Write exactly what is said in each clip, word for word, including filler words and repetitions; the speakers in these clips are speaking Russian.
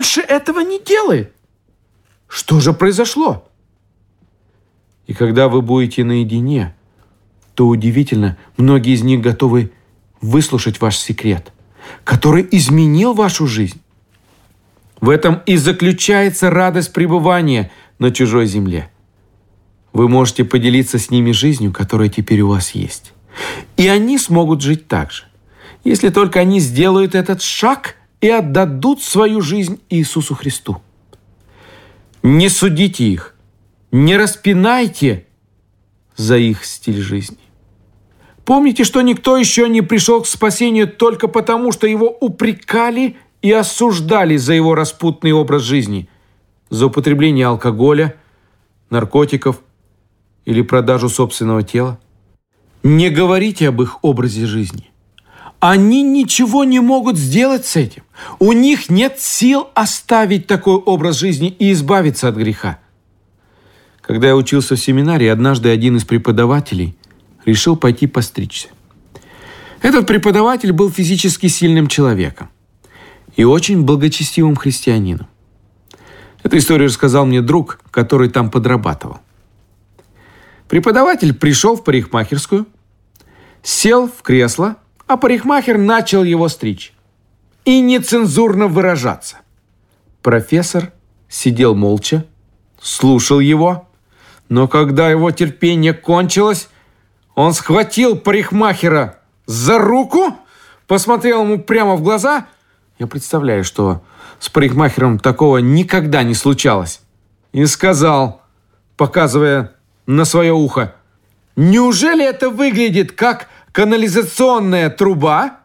больше этого не делает. Что же произошло? И когда вы будете наедине, то удивительно, многие из них готовы выслушать ваш секрет, который изменил вашу жизнь. В этом и заключается радость пребывания на чужой земле. Вы можете поделиться с ними жизнью, которая теперь у вас есть. И они смогут жить так же, если только они сделают этот шаг и отдадут свою жизнь Иисусу Христу. Не судите их, не распинайте за их стиль жизни. Помните, что никто еще не пришел к спасению только потому, что его упрекали и осуждали за его распутный образ жизни, за употребление алкоголя, наркотиков или продажу собственного тела. Не говорите об их образе жизни. Они ничего не могут сделать с этим. У них нет сил оставить такой образ жизни и избавиться от греха. Когда я учился в семинарии, однажды один из преподавателей решил пойти постричься. Этот преподаватель был физически сильным человеком и очень благочестивым христианином. Эту историю рассказал мне друг, который там подрабатывал. Преподаватель пришел в парикмахерскую, сел в кресло, а парикмахер начал его стричь и нецензурно выражаться. Профессор сидел молча, слушал его, но когда его терпение кончилось, он схватил парикмахера за руку, посмотрел ему прямо в глаза. Я представляю, что с парикмахером такого никогда не случалось. И сказал, показывая на свое ухо: «Неужели это выглядит как канализационная труба?»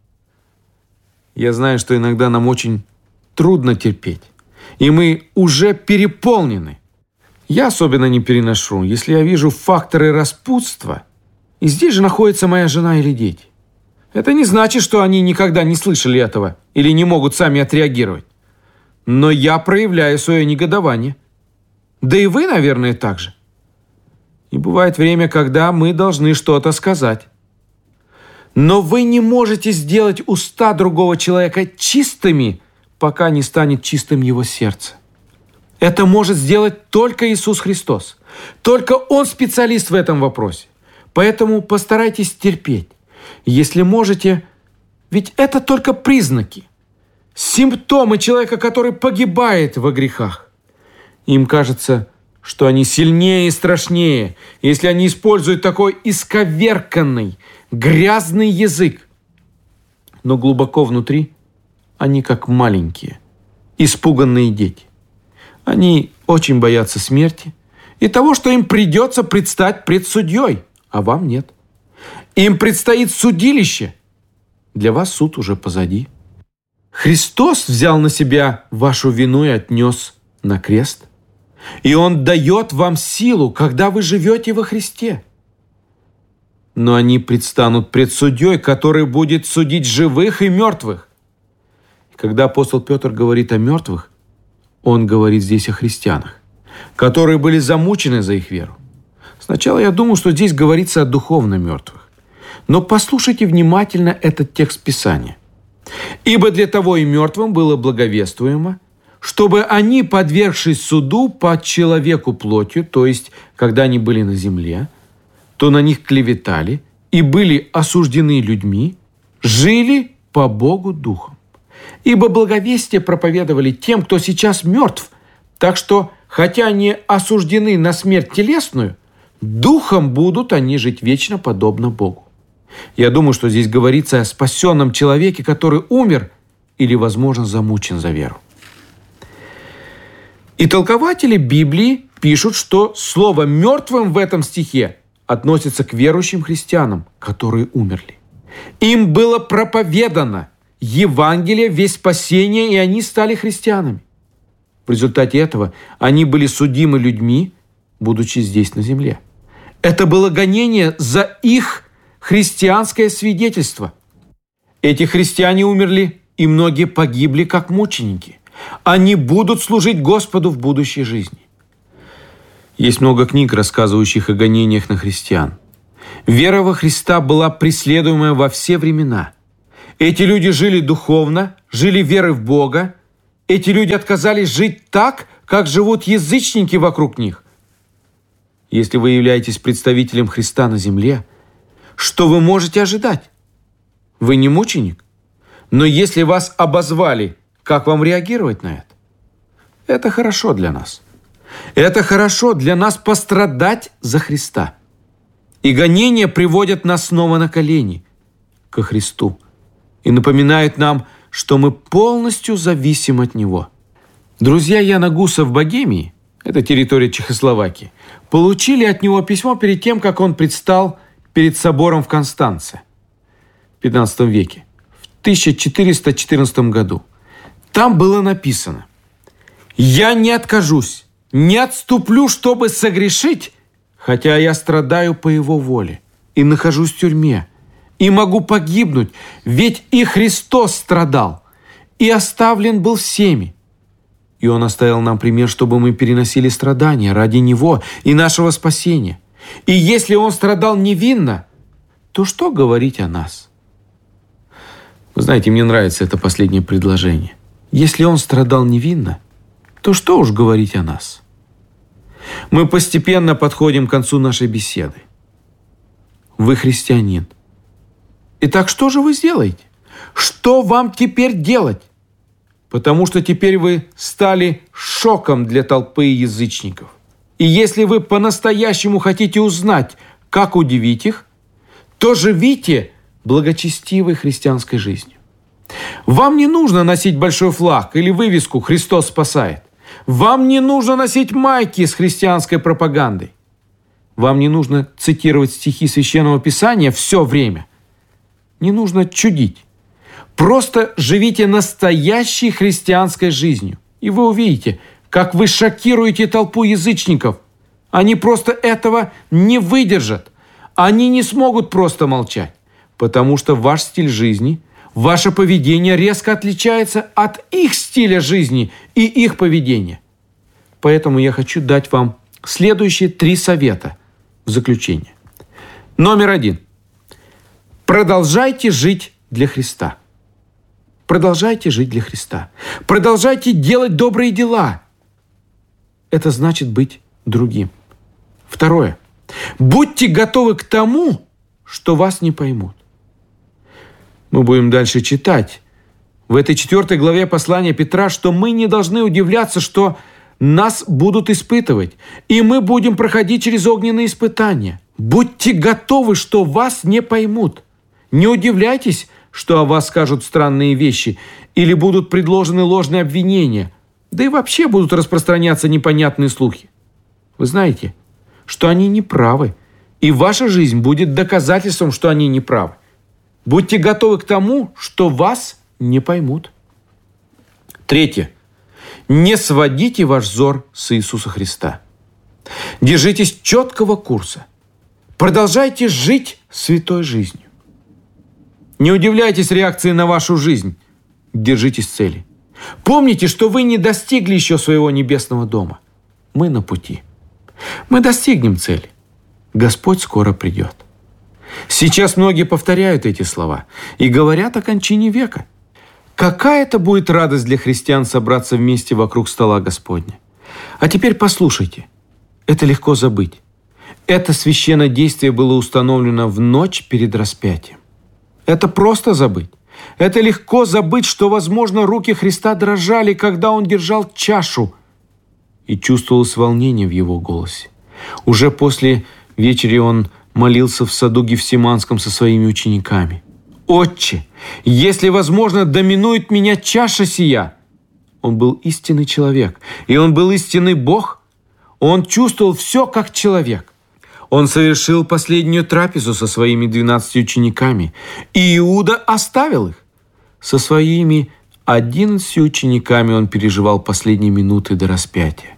Я знаю, что иногда нам очень трудно терпеть, и мы уже переполнены. Я особенно не переношу, если я вижу факторы распутства, и здесь же находится моя жена или дети. Это не значит, что они никогда не слышали этого или не могут сами отреагировать. Но я проявляю свое негодование. Да и вы, наверное, так же. И бывает время, когда мы должны что-то сказать. Но вы не можете сделать уста другого человека чистыми, пока не станет чистым его сердце. Это может сделать только Иисус Христос. Только Он специалист в этом вопросе. Поэтому постарайтесь терпеть. Если можете, ведь это только признаки, симптомы человека, который погибает во грехах. Им кажется, что они сильнее и страшнее, если они используют такой исковерканный, грязный язык. Но глубоко внутри они как маленькие, испуганные дети. Они очень боятся смерти и того, что им придется предстать пред судьей, а вам нет. Им предстоит судилище. Для вас суд уже позади. Христос взял на себя вашу вину и отнес на крест. И Он дает вам силу, когда вы живете во Христе. Но они предстанут пред судьей, который будет судить живых и мертвых. И когда апостол Петр говорит о мертвых, он говорит здесь о христианах, которые были замучены за их веру. Сначала я думал, что здесь говорится о духовно мертвых. Но послушайте внимательно этот текст Писания. «Ибо для того и мертвым было благовествуемо, чтобы они, подвергшись суду по человеку плотью, то есть, когда они были на земле, то на них клеветали и были осуждены людьми, жили по Богу духом. Ибо благовестие проповедовали тем, кто сейчас мертв, так что, хотя они осуждены на смерть телесную, духом будут они жить вечно подобно Богу». Я думаю, что здесь говорится о спасенном человеке, который умер или, возможно, замучен за веру. И толкователи Библии пишут, что слово «мертвым» в этом стихе относится к верующим христианам, которые умерли. Им было проповедано Евангелие, весть спасения, и они стали христианами. В результате этого они были судимы людьми, будучи здесь на земле. Это было гонение за их христианское свидетельство. Эти христиане умерли, и многие погибли как мученики. Они будут служить Господу в будущей жизни. Есть много книг, рассказывающих о гонениях на христиан. Вера во Христа была преследуемая во все времена. Эти люди жили духовно, жили верой в Бога Эти люди отказались жить так, как живут язычники вокруг них. Если вы являетесь представителем Христа на земле, что вы можете ожидать? Вы не мученик. Но если вас обозвали, как вам реагировать на это? Это хорошо для нас. Это хорошо для нас пострадать за Христа. И гонения приводят нас снова на колени ко Христу и напоминают нам, что мы полностью зависим от Него. Друзья Яна Гуса в Богемии, это территория Чехословакии, получили от него письмо перед тем, как он предстал перед собором в Констанце в пятнадцатом веке, в тысяча четыреста четырнадцатом году. Там было написано: «Я не откажусь, не отступлю, чтобы согрешить, хотя я страдаю по Его воле и нахожусь в тюрьме, и могу погибнуть, ведь и Христос страдал, и оставлен был всеми. И Он оставил нам пример, чтобы мы переносили страдания ради Него и нашего спасения. И если Он страдал невинно, то что говорить о нас?» Вы знаете, мне нравится это последнее предложение. Если Он страдал невинно, то что уж говорить о нас? Мы постепенно подходим к концу нашей беседы. Вы христианин. Итак, что же вы сделаете? Что вам теперь делать? Потому что теперь вы стали шоком для толпы язычников. И если вы по-настоящему хотите узнать, как удивить их, то живите благочестивой христианской жизнью. Вам не нужно носить большой флаг или вывеску «Христос спасает». Вам не нужно носить майки с христианской пропагандой. Вам не нужно цитировать стихи Священного Писания все время. Не нужно чудить. Просто живите настоящей христианской жизнью. И вы увидите, как вы шокируете толпу язычников. Они просто этого не выдержат. Они не смогут просто молчать, потому что ваш стиль жизни, ваше поведение резко отличается от их стиля жизни и их поведения. Поэтому я хочу дать вам следующие три совета в заключение. Номер один. Продолжайте жить для Христа. Продолжайте жить для Христа. Продолжайте делать добрые дела. Это значит быть другим. Второе. Будьте готовы к тому, что вас не поймут. Мы будем дальше читать в этой четвертой главе послания Петра, что мы не должны удивляться, что нас будут испытывать, и мы будем проходить через огненные испытания. Будьте готовы, что вас не поймут. Не удивляйтесь, что о вас скажут странные вещи или будут предложены ложные обвинения, да и вообще будут распространяться непонятные слухи. Вы знаете, что они не правы, и ваша жизнь будет доказательством, что они не правы. Будьте готовы к тому, что вас не поймут. Третье. Не сводите ваш взор с Иисуса Христа. Держитесь четкого курса. Продолжайте жить святой жизнью. Не удивляйтесь реакции на вашу жизнь. Держитесь цели. Помните, что вы не достигли еще своего небесного дома. Мы на пути. Мы достигнем цели. Господь скоро придет. Сейчас многие повторяют эти слова и говорят о кончине века. Какая это будет радость для христиан собраться вместе вокруг стола Господня. А теперь послушайте. Это легко забыть. Это священное действие было установлено в ночь перед распятием. Это просто забыть. Это легко забыть, что, возможно, руки Христа дрожали, когда Он держал чашу, и чувствовалось волнение в Его голосе. Уже после вечери Он молился в саду Гефсиманском со своими учениками. «Отче, если возможно, доминует меня чаша сия». Он был истинный человек, и Он был истинный Бог. Он чувствовал все как человек. Он совершил последнюю трапезу со своими двенадцатью учениками, и Иуда оставил их. Со своими одиннадцатью учениками он переживал последние минуты до распятия.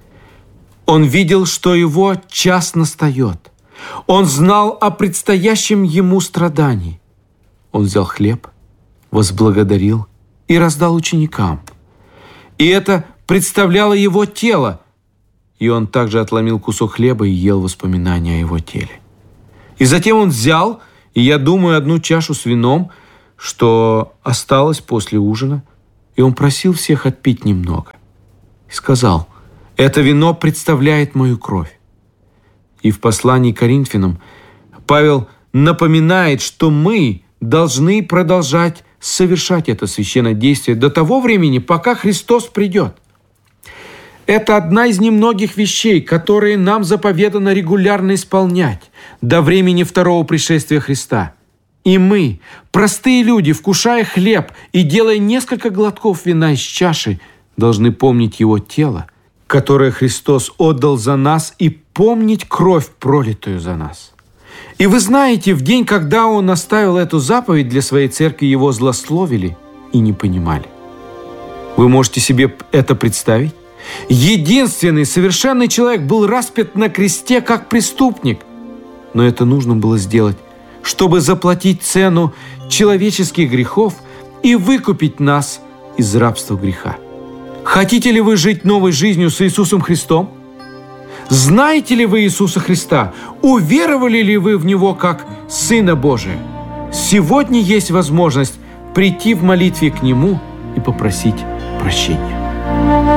Он видел, что его час настает. Он знал о предстоящем ему страдании. Он взял хлеб, возблагодарил и раздал ученикам. И это представляло его тело, и он также отломил кусок хлеба и ел воспоминания о его теле. И затем он взял, и я думаю, одну чашу с вином, что осталось после ужина, и он просил всех отпить немного. И сказал: «Это вино представляет мою кровь». И в послании к Коринфянам Павел напоминает, что мы должны продолжать совершать это священное действие до того времени, пока Христос придет. Это одна из немногих вещей, которые нам заповедано регулярно исполнять до времени второго пришествия Христа. И мы, простые люди, вкушая хлеб и делая несколько глотков вина из чаши, должны помнить Его тело, которое Христос отдал за нас, и помнить кровь, пролитую за нас. И вы знаете, в день, когда Он оставил эту заповедь для своей церкви, Его злословили и не понимали. Вы можете себе это представить? Единственный совершенный человек был распят на кресте как преступник. Но это нужно было сделать, чтобы заплатить цену человеческих грехов и выкупить нас из рабства греха. Хотите ли вы жить новой жизнью с Иисусом Христом? Знаете ли вы Иисуса Христа? Уверовали ли вы в Него как Сына Божия? Сегодня есть возможность прийти в молитве к Нему и попросить прощения.